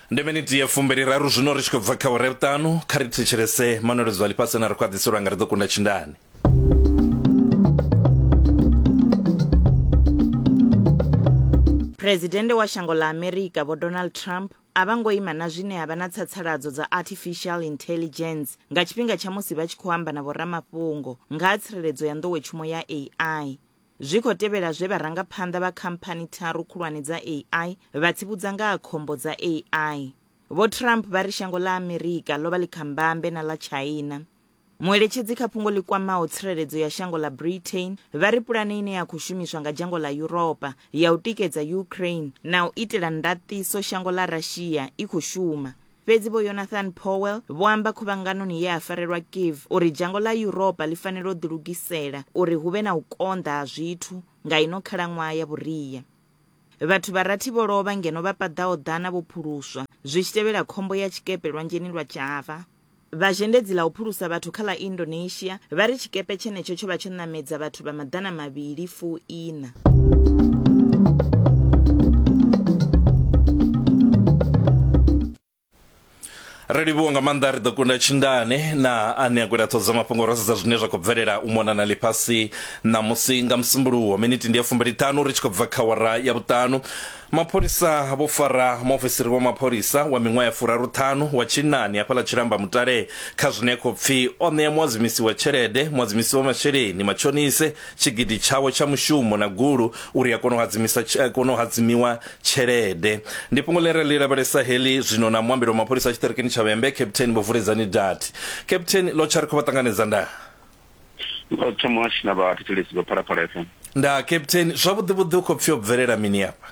Ndemeniti ya fumbiri raru zvino richikobva kaura utano kariticherese manoredzwa lipasana rikwadzisirwa nga ridokunda chindani. Presidente wa shango la America vo Donald Trump avangoima na zvine havana tsatsaladzo dza artificial intelligence nga tshifhinga tsha musi vha tshi khou amba na vhoramafhungo nga tsireledzo ya nḓowetshumo ya AI. Zwiko tevhela zwe vharangaphanḓa vha khamphani tharu khulwane dza AI vha tsivhudza nga ha khombo dza AI. Vho Trump vha ri shango la America lo vha likhambambe na la China. Mueletshedzi kha fhungo ḽi kwamaho tsireledzo ya shango la Britain vha ri pulane ine ya khou shumiswa nga dzhango la Europa ya u tikedza Ukraine na u itela ndaṱiso shango la Russia i khou shuma. Fhedzi vho Jonathan Powell vho amba khuvhanganoni ye a farelwa Kyiv uri dzhango la Europa li fanela u ḓilugisela uri hu vhe na u konḓa ha zwithu nga ino khalaṅwaha ya vhuria. Vhathu vharathi vho lovha ngeno vha paḓaho ḓana vho phuluswa zwi tshi tevhela khombo ya tshikepe lwanzheni lwa Java. Vhazhendedzi la u phulusa vhathu kha la Indonesia vha ri tshikepe tshenetsho tsho vha tsho ṋamedza vhathu vha maḓana mavhili fu ina. Radivo nga maanḓa ri ḓo kunda tshindane na ane a gweda ṱhodza mafhungo ro sedza zwine zwa khou bvelela u mona na ḽifhasi ṋamusi nga musumbuluwo miniti ndi ya 25 ri tshi khou bva kha awara ya vhuṱanu. Mapholisa vho fara muofisiri wa mapholisa wa miṅwaha ya 35 wa tshinnani hafhaḽa Tshilamba Mutale kha zwine khou pfi o ṋea muadzimisi wa tshelede, muadzimisi wa masheleni matshonise tshigidi tshawe tsha mushumo na gulu uri a kone u hadzimiwa tshelede. Ndi fhungo ḽi ri lavhelesa heḽi zwino na muambeli wa mapholisa a tshiṱirikini tsha Vhembe Captain Vhuvuledzani Dati. Captain lo tshari khou vha ṱanganedza nda nda Captain zwavhuḓi vhuḓi u khou pfi o bvelela mini hafha?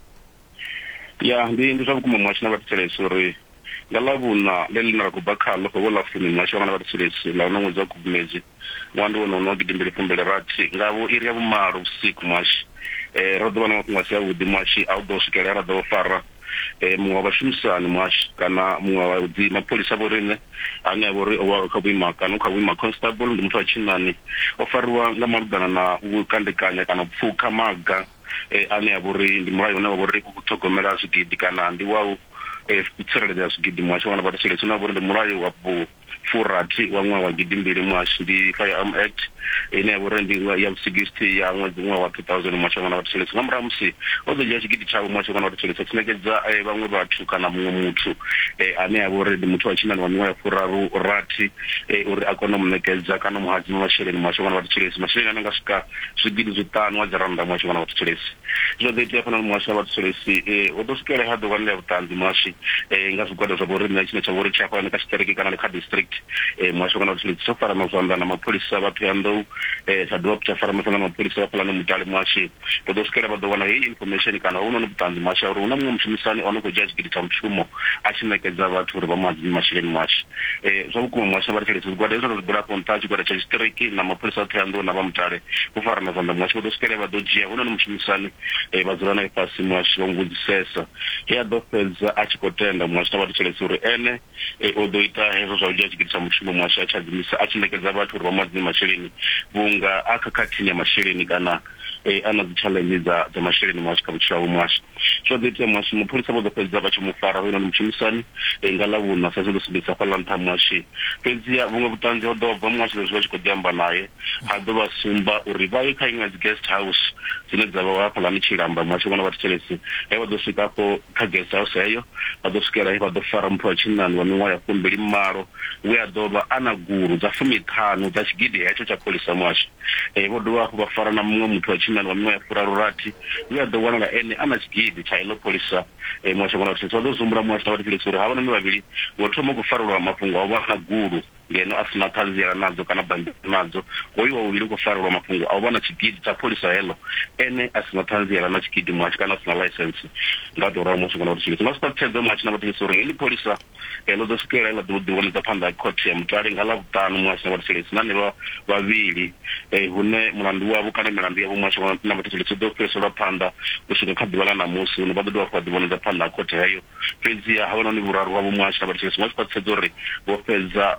Ya ndi zwa vhukuma mwashina vhathetshelesi uri nga ḽavhuna ḽeḽi na khou bva khaḽo khou ḽa fumi mwasho vhana vhathetshelesi ḽa ṅwedzi wa Khubvumedzi ṅwambi wono no gidimbele fumbele rathi nga vho iri ya vhumalo vhusiku mwashi ro ḓo vha na mafhungo a si avhuḓi mwashi a u ḓo swikelela ra ḓo fara muṅwe wa vhashumisani mwashi kana muṅwe wa dzi mapholisa vho riṋe ane a vho ri kha vhuima kana kha vhuima constable ndi muthu wa tshinnani o fariwa nga malugana na u kandekanya kana u pfukha maga ane a vho ri ndi mulayo une wa vho ri u ṱhogomela zwigidi kana ndi wa u tsireledza zwigidi mwashi wana vhathetshelesi na vho ri ndi mulayo wa furathi wa ṅwaha wa gidimbili mwashi ndi Firearm Act ine ya vho ri ndi ya 60 ya ṅwedzi ṅwaha wa 2000 mwashi wana vhathetshelesi nga murahu musi o ḓo dzhia tshigidi tshawe mwashi wana vhathetshelesi tshi ṋekedza vhaṅwe vhathu kana muṅwe muthu ane ya vho ri ndi muthu wa tshinnani wa miṅwaha ya furathi uri a kone u mu ṋekedza kana u mu hadzima masheleni mwashi wana vhathetshelesi masheleni ane nga swika zwigidi zwiṱanu wa dzi rannda mwashi wana vhathetshelesi. Zwo ḓo itea fana mwashi wa vhathetshelesi o ḓo swikelela ha ḓuvha ḽa vhuṱanzi mwashi nga zwigwada zwa vho riṋe tshine tsha vho ri tshi hafhanoni kha tshiṱiriki kana kha district mwashi wana vhathetshelesi tsho fara mazwanḓa na mapholisa vhathu ya nḓou sa dovha tsha fara mazwanḓa na mapholisa vha Phalane Mutale mwashi ro ḓo swikelela vha ḓo wana heyi information kana hu noni vhuṱanzi mwashi uri hu na muṅwe mushumisani o no khou dzhia tshigidi tsha mushumo a tshi ṋekedza vhathu uri vha mu hadzime masheleni mwashi zwa vhukuma mwashi na vhathetshelesi zwigwada hezwo zwi dzula nṱha tshigwada tsha tshiṱiriki na mapholisa oṱhe ya nḓou na vha Mutale vho fara mazwanḓa mwashi vha ḓo swikelela vha ḓo dzhia hu noni mushumisani vha dzula naye fhasi mwashi vha muvhudzisesa he a ḓo fhedza a tshi khou tenda mwashi na vhathetshelesi uri ene o ḓo ita hezwo zwa u dzhia tshigidi tsha mushumo mwashi a tshi hadzimisa a tshi ṋekedza vhathu uri vha mu hadzime masheleni vhunga a khakhathini ya masheleni kana ana dzi challenge dza masheleni mwashi kha vhutshilo havho mwashi. Zwo ḓo itea mwashi mapholisa vho ḓo fhedza vha tshi mu fara hoyunoni mushumisani nga ḽavhuna sa zwo ḓo sumbedza fhaḽa nṱha mwashi fhedziha vhuṅwe vhuṱanzi ho ḓo bva mwashi zwi vha tshi khou ḓi amba naye ha ḓo vha sumba uri vha ye kha iṅwe dzi guest house dzine dza vha hafhaḽani Tshilamba mwashi vhona vhathetshelesi vha ḓo swika afho kha guest house heyo vha ḓo swikela vha ḓo fara muthu wa tshinnani wa miṅwaha ya 28 we a ḓo vha a na gulu dza 15 dza tshigidi hetsho tsha pholisa mwashi vho dovha hafhu vha fara na muṅwe muthu wa tshinnani wa miṅwaha ya 36 we a ḓo wanala ene a na tshigidi tsha iḽo pholisa mwashi vhona vhathetshelesi vha ḓo zumbula mwashi na vhathetshelesi uri havhanoni vhavhili vho thoma u khou farelwa mafhungo a u vha na gulu ngeno a sina ṱhanziela nadzo kana bammbiri nadzo hoyu wa vhuvhili u khou farelwa mafhungo a u vha na tshigidi tsha pholisa heḽo ene a sina ṱhanziela na tshigidi mwashi kana a sina ḽaisentsi nga ḓo ralo mwashi vhona vhathetshelesi nga swika thaidzo mwashi na vhathetshelesi uri heḽi pholisa ḽo ḓo swikelela ḽa ḓo ḓivhonedza phanḓa ha khothe ya Mutale nga ḽavhuṱanu mwashi na vhathetshelesi na henevha vhavhili hune mulandu wavho kana milandu yavho mwashi na vhathetshelesi ḓo fhiriselwa phanḓa u swika kha ḓuvha ḽa ṋamusi hune vha ḓo dovha vha ḓivhonedza phanḓa ha khothe heyo fhedziha havhanoni vhuraru wavho mwashi na vhathetshelesi mwashi khwaṱhisedza uri vho fhedza mafhelo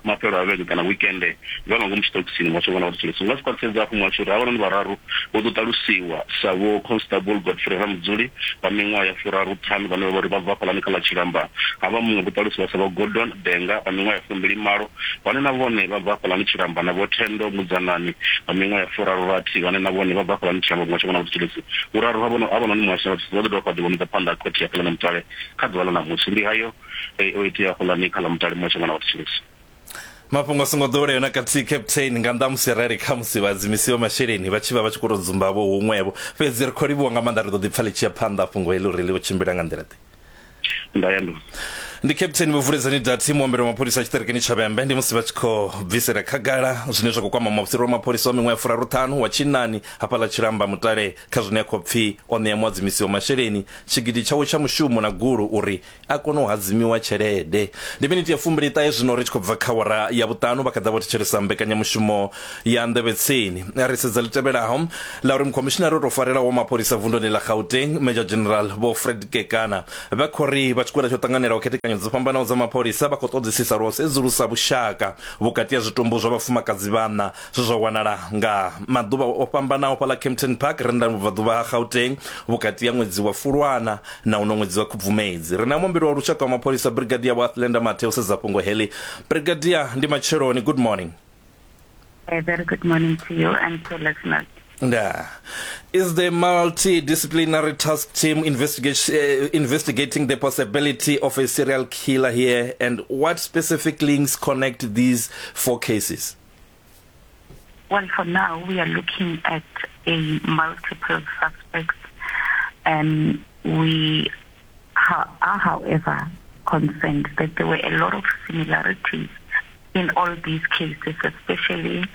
vhege kana weekend vhano ngomu Stokisini mwasho vhona uri tshileso nga sikwatsedza hafhu mwasho uri havhanoni vhararu vho ḓo ṱalusiwa sa vho Constable Godfrey Ramudzuli vha miṅwaha ya 35 vhane vha ri vha bva fhaḽani kha ḽa Tshilamba havha muṅwe vho ṱalusiwa sa vho Gordon Denga vha miṅwaha ya 28 vhane na vhone vha bva fhaḽani Tshilamba na vho Thendo Mudzanani vha miṅwaha ya 36 vhane na vhone vha bva fhaḽani Tshilamba mwasho vhona uri tshileso uraru havhanoni mwasho vha ḓo dovha fha ḓivhonisa phanḓa khothe ya fhaḽa na Mutale kha ḓuvha ḽa ṋamusi ndi hayo o itea fhaḽani kha ḽa Mutale mwasho vhona uri tshileso mafhungo a songo ḓoweleaho na khathihi captain nga nnḓa musi rari kha musi vhadzimisiwa masheleni vha tshi vha tshi khou tou dzumbavho huṅwevho fhedzi ri khou livhuwa nga maanḓa ri ḓo ḓi pfha ḽi tshi ya phanḓa fhungo heḽi uri ḽi vho tshimbila nga nḓila ḓe ndayando ndi captain Vhuvuledzani Dati muombeli wa mapholisa a tshiṱirikini tsha Vhembe ndi musi vha tshi khou bvisela khagala zwine zwa khou kwama muofisiri wa mapholisa wa miṅwaha ya 35 wa tshinnani hafhaḽa Tshilamba Mutale kha zwine a khou pfi o ṋea muhadzimisi wa masheleni tshigidi tshawe tsha mushumo na gulu uri a kone u hadzimiwa tshelede ndi miniti ya 19 zwino ri tshi khou bva kha awara ya vhuṱanu vha kha ḓa vho thetshelesa mbekanyamushumo ya Nḓevhetsini ri sedza ḽi tevhelaho ḽa uri mukomishinari o tou farelaho mapholisa vundoni ḽa Gauteng Major General Vho Fred Kekana vha khou ri vha tshigwada tsho ṱanganelaho khethekanyo dzo fhambanaho dza mapholisa vha khou ṱoḓisisa uri sedzulusa vhushaka vhukati ha zwitumbu zwa vhafumakadzi vhana zwe zwa wanala nga maḓuvha o fhambanaho fhaḽa Kempton Park renda vhubvaḓuvha ha Gauteng vhukati ha ṅwedzi wa Fulwana na uno ṅwedzi wa Khubvumedzi ri na muombeli wa lushaka wa mapholisa Brigadier wa Athlenda Mathe u sedza fhungo heḽi Brigadier ndi matsheloni good morning. A very good morning to you and to listeners. Is the multidisciplinary task team investigating the possibility of a serial killer here, and what specific links connect these 4 cases? Well, for now, we are looking at a multiple suspects, and we are, however, concerned that there were a lot of similarities in all these cases, especially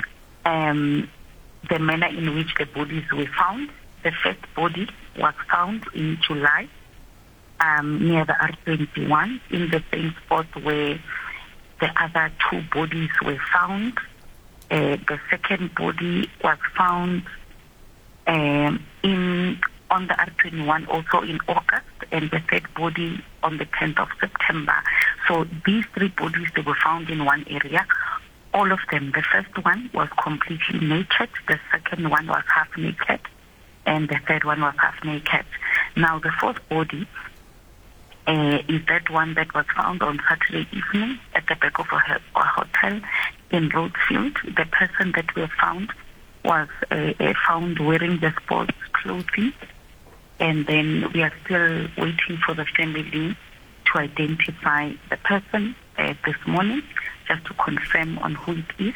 the manner in which the bodies were found. The first body was found in July near the R21 in the same spot where the other 2 bodies were found. The second body was found on the R21 also in August, and the third body on the 10th of September. So these 3 bodies, they were found in one area. All of them. The first one was completely naked, the second one was half naked, and the third one was half naked. Now the fourth body is that one that was found on Saturday evening at the back of a hotel in Rhodes-Field. The person that we found was found wearing the sports clothing, and then we are still waiting for the family to identify the person this morning, just to confirm on who it is.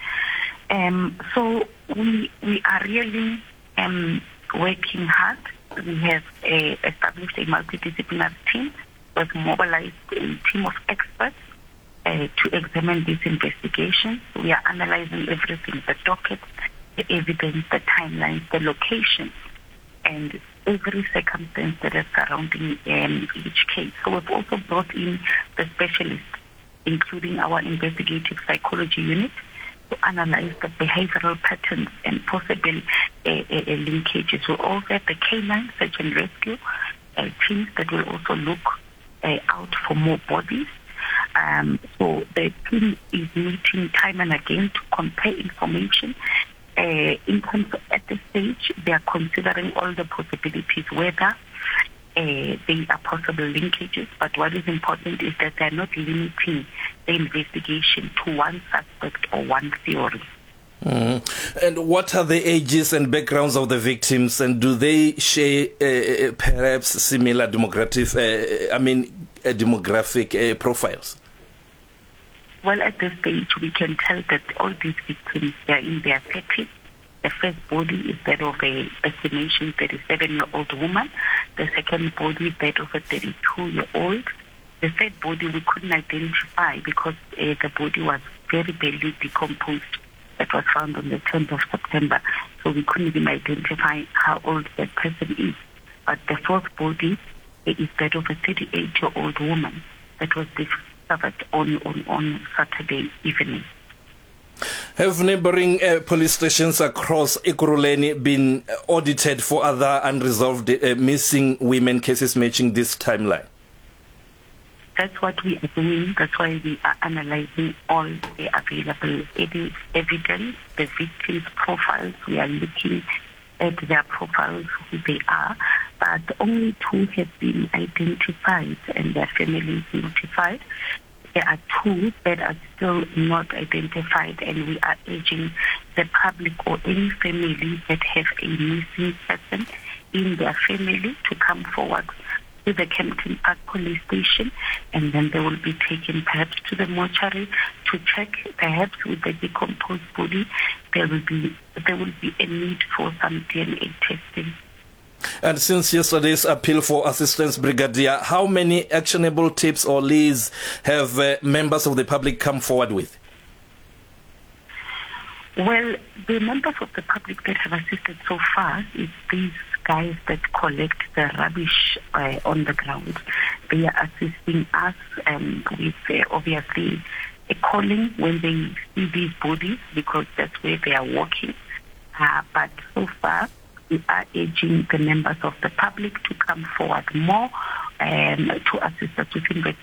So we are really working hard. We have established a multidisciplinary team. We've mobilized a team of experts to examine this investigation. We are analyzing everything, the dockets, the evidence, the timelines, the locations, and every circumstance that is surrounding each case. So we've also brought in the specialists, including our investigative psychology unit, to analyze the behavioral patterns and possible linkages. We also have the canine search and rescue teams that will also look out for more bodies. So the team is meeting time and again to compare information. In terms of, at this stage, they are considering all the possibilities, whether they are possible linkages, but what is important is that they are not limiting the investigation to one suspect or one theory. And what are the ages and backgrounds of the victims, and do they share perhaps similar demographic profiles? Well, at this stage, we can tell that all these victims, they are in their 30s. The first body is that of a estimation 37-year-old woman. The second body is that of a 32-year-old. The third body we couldn't identify because the body was very badly decomposed. That was found on the 10th of September. So we couldn't even identify how old that person is. But the fourth body is that of a 38-year-old woman that was discovered on Saturday evening. Have neighboring police stations across Ekurhuleni been audited for other unresolved missing women cases matching this timeline? that's what we are doing. That's why we are analyzing all the available evidence, the victims' profiles. We are looking at their profiles, who they are, but only 2 have been identified and their families notified. There are 2 that are still not identified, and we are urging the public or any family that have a missing person in their family to come forward to the Kempton Park Police Station, and then they will be taken perhaps to the mortuary to check. Perhaps with the decomposed body, there will be a need for some DNA testing. And since yesterday's appeal for assistance, Brigadier, how many actionable tips or leads have members of the public come forward with? Well, the members of the public that have assisted so far is these guys that collect the rubbish on the ground. They are assisting us with obviously a calling when they see these bodies, because that's where they are working. But so far, we are urging the members of the public to come forward more to assist us with investigating.